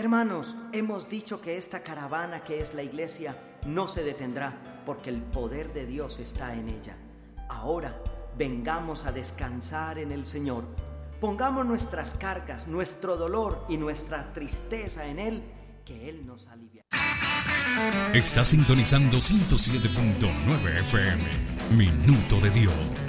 Hermanos, hemos dicho que esta caravana que es la iglesia no se detendrá porque el poder de Dios está en ella. Ahora vengamos a descansar en el Señor. Pongamos nuestras cargas, nuestro dolor y nuestra tristeza en Él, que Él nos alivia. Está sintonizando 107.9 FM. Minuto de Dios.